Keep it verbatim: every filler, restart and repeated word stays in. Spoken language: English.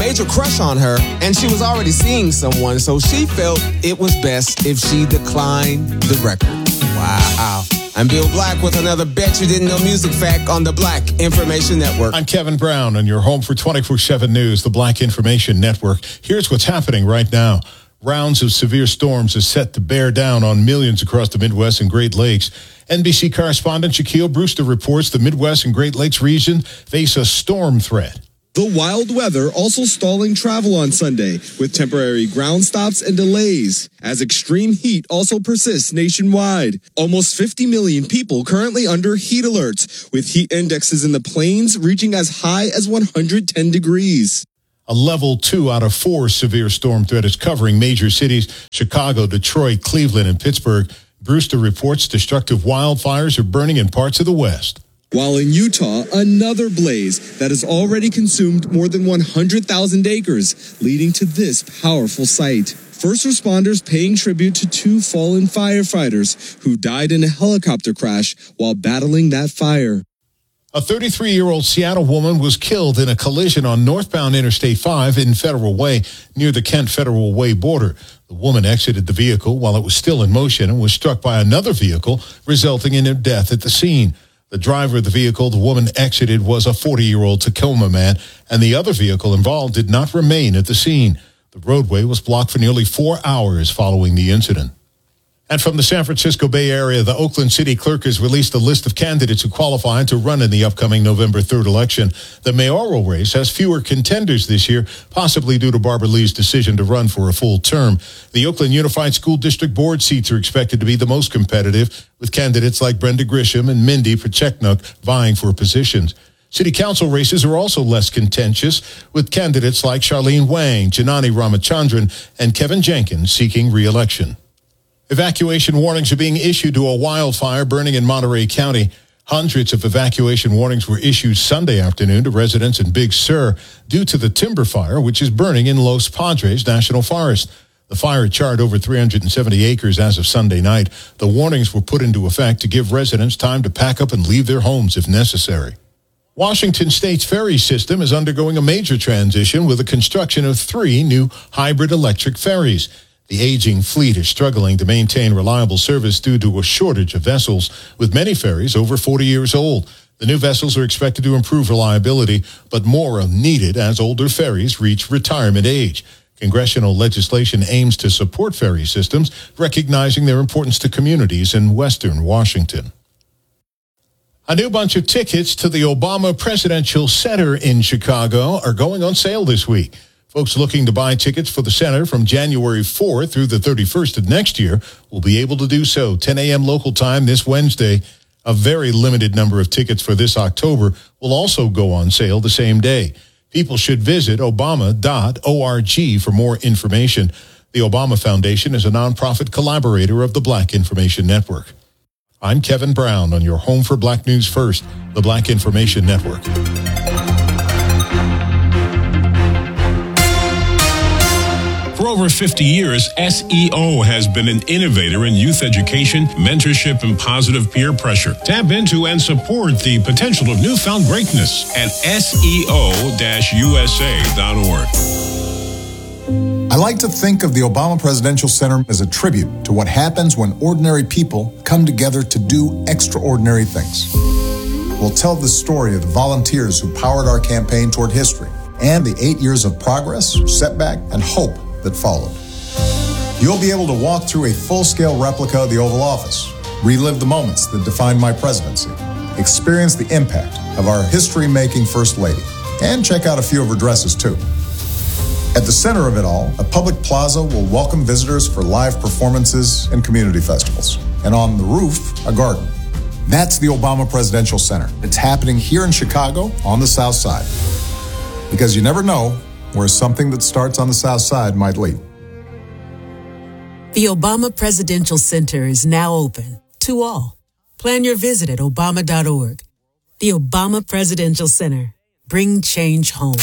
major crush on her, and she was already seeing someone, so she felt it was best if she declined the record. Wow. I'm Bill Black with another Bet You Didn't Know Music Fact on the Black Information Network. I'm Kevin Brown, and you're home for twenty-four seven News, the Black Information Network. Here's what's happening right now. Rounds of severe storms are set to bear down on millions across the Midwest and Great Lakes. N B C correspondent Shaquille Brewster reports the Midwest and Great Lakes region face a storm threat. The wild weather also stalling travel on Sunday, with temporary ground stops and delays, as extreme heat also persists nationwide. Almost fifty million people currently under heat alerts, with heat indexes in the plains reaching as high as one hundred ten degrees. A level two out of four severe storm threat is covering major cities, Chicago, Detroit, Cleveland, and Pittsburgh. Brewster reports destructive wildfires are burning in parts of the West. While in Utah, another blaze that has already consumed more than one hundred thousand acres, leading to this powerful sight. First responders paying tribute to two fallen firefighters who died in a helicopter crash while battling that fire. A thirty-three-year-old Seattle woman was killed in a collision on northbound Interstate five in Federal Way near the Kent Federal Way border. The woman exited the vehicle while it was still in motion and was struck by another vehicle, resulting in her death at the scene. The driver of the vehicle the woman exited was a forty-year-old Tacoma man, and the other vehicle involved did not remain at the scene. The roadway was blocked for nearly four hours following the incident. And from the San Francisco Bay Area, the Oakland City Clerk has released a list of candidates who qualify to run in the upcoming November third election. The mayoral race has fewer contenders this year, possibly due to Barbara Lee's decision to run for a full term. The Oakland Unified School District Board seats are expected to be the most competitive, with candidates like Brenda Grisham and Mindy Pacheknuk vying for positions. City council races are also less contentious, with candidates like Charlene Wang, Janani Ramachandran, and Kevin Jenkins seeking re-election. Evacuation warnings are being issued to a wildfire burning in Monterey County. Hundreds of evacuation warnings were issued Sunday afternoon to residents in Big Sur due to the timber fire, which is burning in Los Padres National Forest. The fire charred over three hundred seventy acres as of Sunday night. The warnings were put into effect to give residents time to pack up and leave their homes if necessary. Washington State's ferry system is undergoing a major transition with the construction of three new hybrid electric ferries. The aging fleet is struggling to maintain reliable service due to a shortage of vessels, with many ferries over forty years old. The new vessels are expected to improve reliability, but more are needed as older ferries reach retirement age. Congressional legislation aims to support ferry systems, recognizing their importance to communities in western Washington. A new bunch of tickets to the Obama Presidential Center in Chicago are going on sale this week. Folks looking to buy tickets for the center from January fourth through the thirty-first of next year will be able to do so ten a.m. local time this Wednesday. A very limited number of tickets for this October will also go on sale the same day. People should visit obama dot org for more information. The Obama Foundation is a nonprofit collaborator of the Black Information Network. I'm Kevin Brown on your home for Black News First, the Black Information Network. For over fifty years, S E O has been an innovator in youth education, mentorship, and positive peer pressure. Tap into and support the potential of newfound greatness at S E O U S A dot org. I like to think of the Obama Presidential Center as a tribute to what happens when ordinary people come together to do extraordinary things. We'll tell the story of the volunteers who powered our campaign toward history and the eight years of progress, setback, and hope that followed. You'll be able to walk through a full-scale replica of the Oval Office, relive the moments that defined my presidency, experience the impact of our history-making First Lady, and check out a few of her dresses, too. At the center of it all, a public plaza will welcome visitors for live performances and community festivals. And on the roof, a garden. That's the Obama Presidential Center. It's happening here in Chicago on the South Side. Because you never know where something that starts on the South Side might lead. The Obama Presidential Center is now open to all. Plan your visit at obama dot org. The Obama Presidential Center. Bring change home.